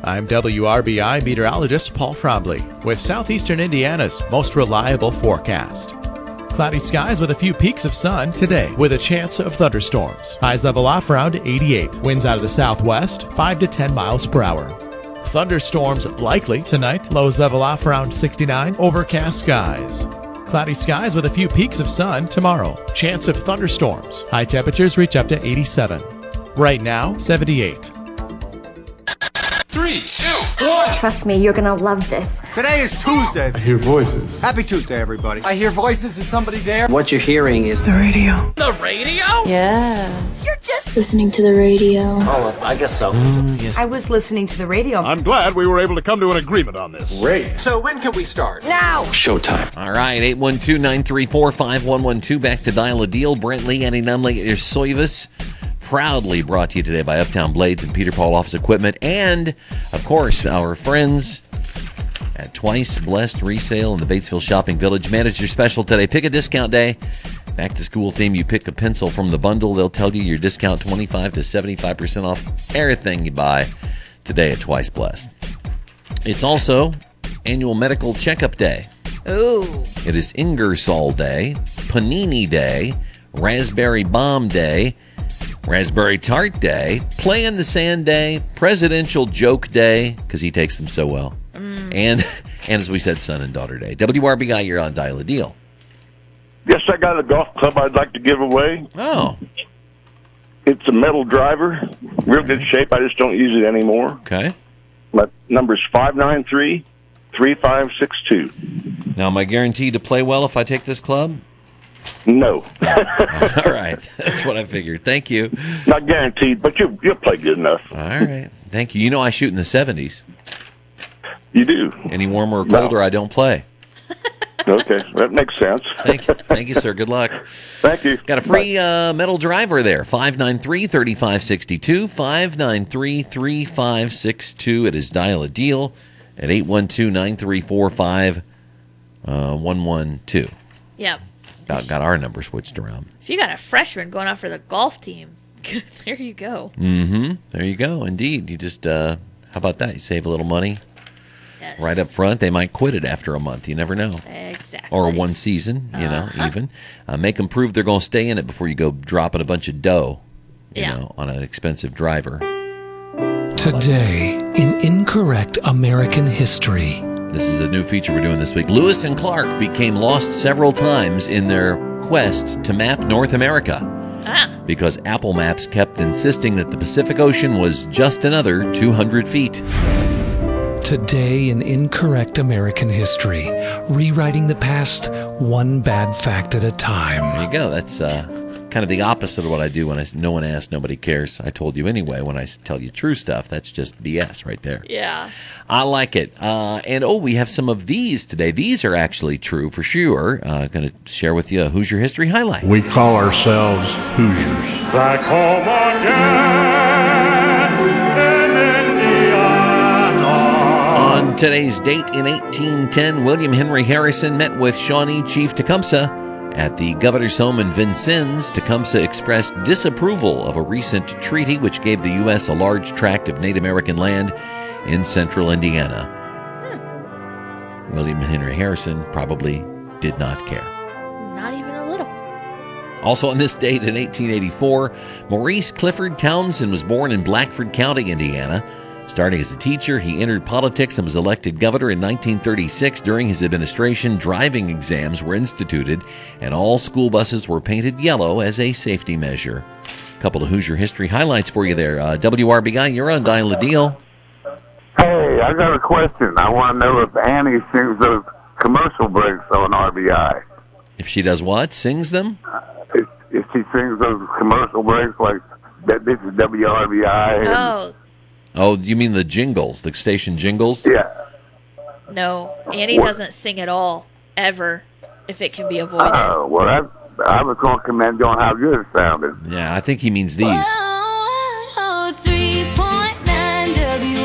I'm WRBI meteorologist Paul Frobley with southeastern Indiana's most reliable forecast. Cloudy skies with a few peaks of sun today with a chance of thunderstorms. Highs level off around 88. Winds out of the southwest 5 to 10 miles per hour. Thunderstorms likely tonight. Lows level off around 69. Overcast skies. Cloudy skies with a few peaks of sun tomorrow. Chance of thunderstorms. High temperatures reach up to 87. Right now, 78. 3, 2, 1. Trust me, you're gonna love this. Today is Tuesday. I hear voices. Happy Tuesday, everybody. I hear voices. Is somebody there? What you're hearing is the radio. The radio? Yeah. You're just listening to the radio. Oh, I guess so. Yes. I was listening to the radio. I'm glad we were able to come to an agreement on this. Great. So when can we start? Now! Showtime. All right, 812-934-5112. Back to Dial a Deal. Brent Lee, Annie Nunley, Soivas. Proudly brought to you today by Uptown Blades and Peter Paul Office Equipment. And, of course, our friends at Twice Blessed Resale in the Batesville Shopping Village. Manager special today. Pick a discount day. Back to school theme. You pick a pencil from the bundle. They'll tell you your discount 25 to 75% off everything you buy today at Twice Blessed. It's also annual medical checkup day. Ooh. It is Ingersoll Day, Panini Day, Raspberry Bomb Day, Raspberry Tart Day, Play in the Sand Day, Presidential Joke Day, because he takes them so well, and as we said, Son and Daughter Day. WRBI, you're on Dial a Deal. Yes, I got a golf club I'd like to give away. Oh. It's a metal driver, real good shape. I just don't use it anymore. Okay. My number's 593-3562. Now, am I guaranteed to play well if I take this club? No. All right. That's what I figured. Thank you. Not guaranteed, but you'll play good enough. All right. Thank you. You know I shoot in the 70s. You do. Any warmer or colder, I don't play. Okay, that makes sense. Thank you. Thank you, sir. Good luck. Thank you. Got a free metal driver there. 593-3562. 593-3562. It is Dial a Deal at 812-934-5112. Yep. About got our number switched around. If you got a freshman going out for the golf team, there you go. Mm-hmm. There you go. Indeed. You just, how about that? You save a little money. Yes. Right up front. They might quit it after a month. You never know. Exactly. Or one season, even. Make them prove they're going to stay in it before you go dropping a bunch of dough, you know, on an expensive driver. Today in Incorrect American History. This is a new feature we're doing this week. Lewis and Clark became lost several times in their quest to map North America because Apple Maps kept insisting that the Pacific Ocean was just another 200 feet. Today in Incorrect American History, rewriting the past one bad fact at a time. There you go. That's kind of the opposite of what I do when no one asks, nobody cares. I told you anyway when I tell you true stuff. That's just BS right there. Yeah. I like it. And we have some of these today. These are actually true for sure. Going to share with you a Hoosier History highlight. We call ourselves Hoosiers. Back home again in Indiana. On today's date in 1810, William Henry Harrison met with Shawnee Chief Tecumseh at the governor's home in Vincennes. Tecumseh expressed disapproval of a recent treaty which gave the U.S. a large tract of Native American land in central Indiana. William Henry Harrison probably did not care. Not even a little. Also on this date in 1884, Maurice Clifford Townsend was born in Blackford County, Indiana. Starting as a teacher, he entered politics and was elected governor in 1936. During his administration, driving exams were instituted, and all school buses were painted yellow as a safety measure. A couple of Hoosier history highlights for you there. WRBI, you're on Dial a Deal. Hey, I got a question. I want to know if Annie sings those commercial breaks on RBI. If she does what? Sings them? If she sings those commercial breaks like that, this is WRBI. Oh, you mean the jingles, the station jingles? Yeah. No, Annie doesn't sing at all, ever, if it can be avoided. Well, I was going to commend you on how good it sounded. Yeah, I think he means these. 103.9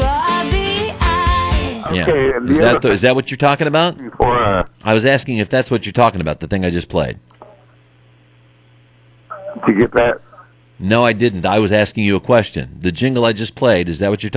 WRBI. Yeah. Okay, Is that what you're talking about? I was asking if that's what you're talking about, the thing I just played. Did you get that? No, I didn't. I was asking you a question. The jingle I just played, is that what you're